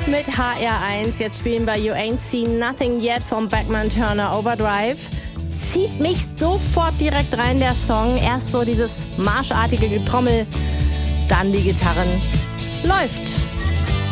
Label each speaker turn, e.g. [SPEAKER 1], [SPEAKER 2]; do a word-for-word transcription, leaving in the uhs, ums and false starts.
[SPEAKER 1] mit H R eins. Jetzt spielen wir You Ain't Seen Nothing Yet vom Bachman Turner Overdrive. Zieht mich sofort direkt rein, der Song. Erst so dieses marschartige Getrommel, dann die Gitarren. Läuft.